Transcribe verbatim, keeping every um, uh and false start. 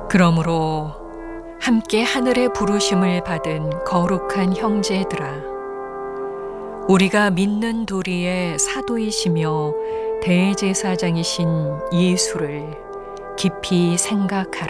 그러므로 함께 하늘의 부르심을 받은 거룩한 형제들아, 우리가 믿는 도리의 사도이시며 대제사장이신 예수를 깊이 생각하라.